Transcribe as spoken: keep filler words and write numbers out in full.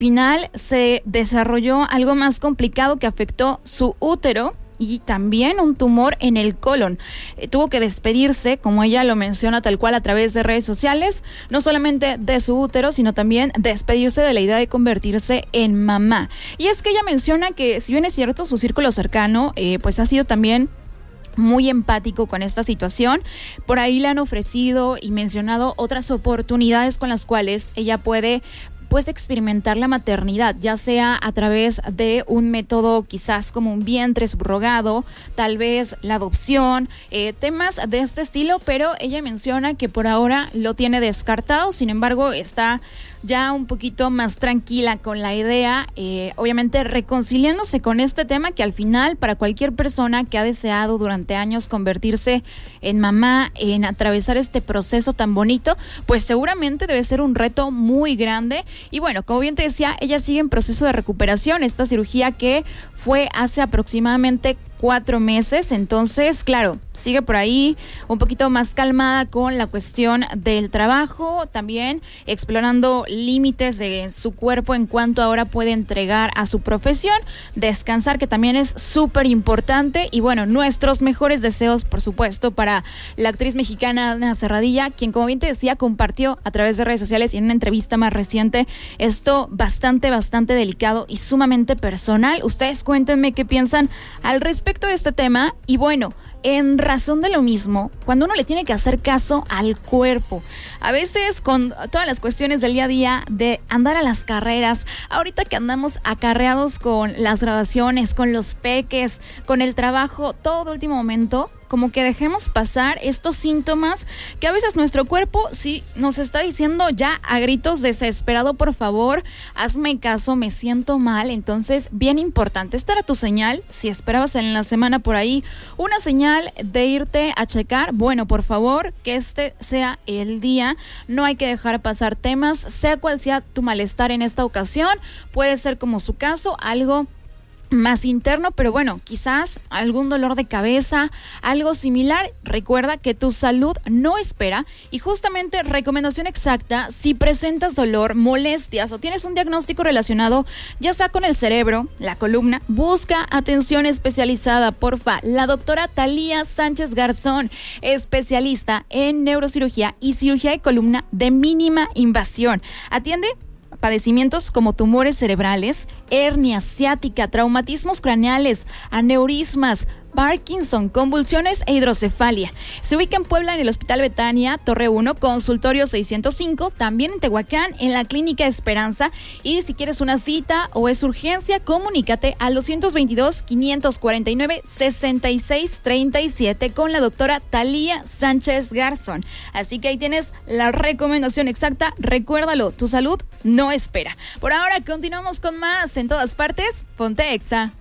espinal se desarrolló algo más complicado que afectó su útero y también un tumor en el colon. Eh, tuvo que despedirse, como ella lo menciona tal cual a través de redes sociales, no solamente de su útero, sino también despedirse de la idea de convertirse en mamá. Y es que ella menciona que, si bien es cierto, su círculo cercano, eh, pues ha sido también muy empático con esta situación. Por ahí le han ofrecido y mencionado otras oportunidades con las cuales ella puede pues experimentar la maternidad, ya sea a través de un método quizás como un vientre subrogado, tal vez la adopción, eh, temas de este estilo, pero ella menciona que por ahora lo tiene descartado. Sin embargo, está ya un poquito más tranquila con la idea, eh, obviamente reconciliándose con este tema que al final, para cualquier persona que ha deseado durante años convertirse en mamá, en atravesar este proceso tan bonito, pues seguramente debe ser un reto muy grande. Y bueno, como bien te decía, ella sigue en proceso de recuperación, esta cirugía que fue hace aproximadamente cuatro meses, entonces, claro, sigue por ahí un poquito más calmada con la cuestión del trabajo, también explorando límites de su cuerpo en cuanto ahora puede entregar a su profesión, descansar, que también es súper importante. Y bueno, nuestros mejores deseos, por supuesto, para la actriz mexicana Ana Serradilla, quien, como bien te decía, compartió a través de redes sociales y en una entrevista más reciente esto bastante, bastante delicado y sumamente personal. Ustedes cuéntenme qué piensan al respecto de este tema. Y bueno, en razón de lo mismo, cuando uno le tiene que hacer caso al cuerpo, a veces con todas las cuestiones del día a día de andar a las carreras, ahorita que andamos acarreados con las graduaciones, con los peques, con el trabajo, todo de último momento, como que dejemos pasar estos síntomas que a veces nuestro cuerpo sí nos está diciendo ya a gritos desesperado: por favor, hazme caso, me siento mal. Entonces, bien importante, esta era tu señal. Si esperabas en la semana por ahí una señal de irte a checar, bueno, por favor, que este sea el día. No hay que dejar pasar temas, sea cual sea tu malestar en esta ocasión. Puede ser, como su caso, algo más interno, pero bueno, quizás algún dolor de cabeza, algo similar. Recuerda que tu salud no espera, y justamente recomendación exacta: si presentas dolor, molestias o tienes un diagnóstico relacionado ya sea con el cerebro, la columna, busca atención especializada, porfa. La doctora Talía Sánchez Garzón, especialista en neurocirugía y cirugía de columna de mínima invasión, atiende padecimientos como tumores cerebrales, hernia ciática, traumatismos craneales, aneurismas, Parkinson, convulsiones e hidrocefalia. Se ubica en Puebla, en el Hospital Betania, Torre uno, consultorio seiscientos cinco, también en Tehuacán, en la Clínica Esperanza. Y si quieres una cita o es urgencia, comunícate al doscientos veintidós, quinientos cuarenta y nueve, sesenta y seis treinta y siete con la doctora Talía Sánchez Garzón. Así que ahí tienes la recomendación exacta. Recuérdalo, tu salud no espera. Por ahora continuamos con más en todas partes. Ponte Exa.